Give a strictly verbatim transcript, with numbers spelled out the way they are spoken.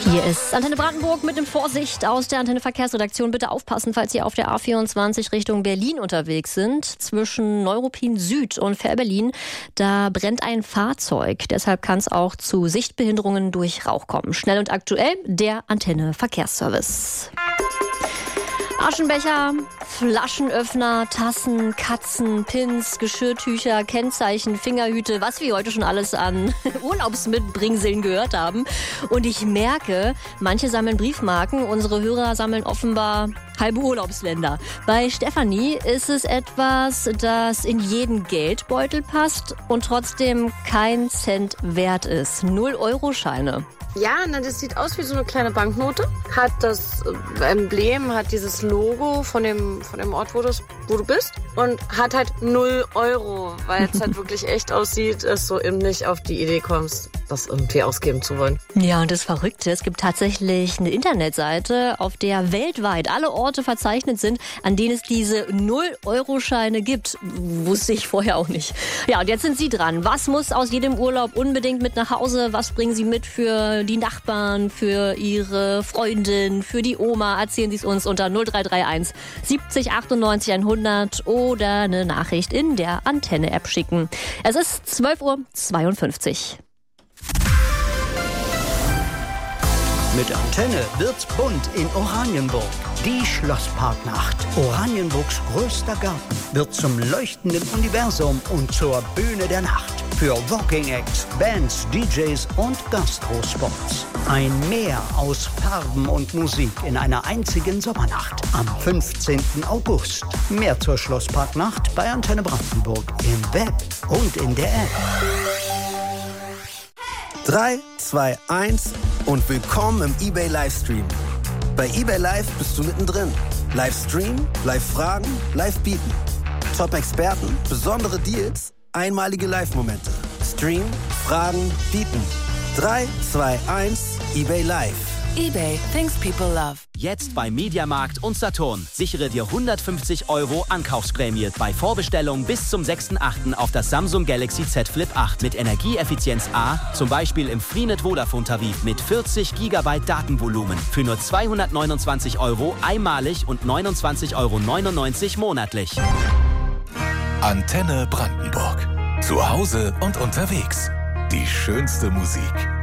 Hier ist Antenne Brandenburg mit dem Vorsicht aus der Antenne Verkehrsredaktion. Bitte aufpassen, falls Sie auf der A vierundzwanzig Richtung Berlin unterwegs sind. Zwischen Neuruppin Süd und Fähr-Berlin, da brennt ein Fahrzeug. Deshalb kann es auch zu Sichtbehinderungen durch Rauch kommen. Schnell und aktuell der Antenne Verkehrsservice. Aschenbecher, Flaschenöffner, Tassen, Katzen, Pins, Geschirrtücher, Kennzeichen, Fingerhüte, was wir heute schon alles an Urlaubsmitbringseln gehört haben. Und ich merke, manche sammeln Briefmarken, unsere Hörer sammeln offenbar halbe Urlaubsländer. Bei Stefanie ist es etwas, das in jeden Geldbeutel passt und trotzdem kein Cent wert ist. Null-Euro-Scheine. Ja, na, das sieht aus wie so eine kleine Banknote. Hat das Emblem, hat dieses Logo von dem, von dem Ort, wo du, wo du bist. Und hat halt null Euro, weil es halt wirklich echt aussieht, dass du eben nicht auf die Idee kommst, das irgendwie ausgeben zu wollen. Ja, und das Verrückte, es gibt tatsächlich eine Internetseite, auf der weltweit alle Orte verzeichnet sind, an denen es diese Null-Euro-Scheine gibt. Wusste ich vorher auch nicht. Ja, und jetzt sind Sie dran. Was muss aus jedem Urlaub unbedingt mit nach Hause? Was bringen Sie mit für die Nachbarn, für Ihre Freundin, für die Oma? Erzählen Sie es uns unter null drei drei eins siebzig achtundneunzig hundert oder eine Nachricht in der Antenne-App schicken. Es ist zwölf Uhr zweiundfünfzig. Mit Antenne wird's bunt in Oranienburg. Die Schlossparknacht. Oranienburgs größter Garten wird zum leuchtenden Universum und zur Bühne der Nacht. Für Walking Acts, Bands, D Js und Gastrospots. Ein Meer aus Farben und Musik in einer einzigen Sommernacht. Am fünfzehnten August. Mehr zur Schlossparknacht bei Antenne Brandenburg im Web und in der App. drei, zwei, eins und willkommen im eBay Livestream. Bei eBay Live bist du mittendrin. Livestream, Live-Fragen, Live-Bieten. Top-Experten, besondere Deals, einmalige Live-Momente. Stream, Fragen, Bieten. drei, zwei, eins, eBay Live. eBay, things people love. Jetzt bei Mediamarkt und Saturn. Sichere dir hundertfünfzig Euro Ankaufsprämie bei Vorbestellung bis zum sechsten achten auf das Samsung Galaxy Z Flip acht mit Energieeffizienz A, zum Beispiel im Freenet Vodafone Tarif mit vierzig Gigabyte Datenvolumen für nur zweihundertneunundzwanzig Euro einmalig und neunundzwanzig Euro neunundneunzig monatlich. Antenne Brandenburg. Zu Hause und unterwegs. Die schönste Musik.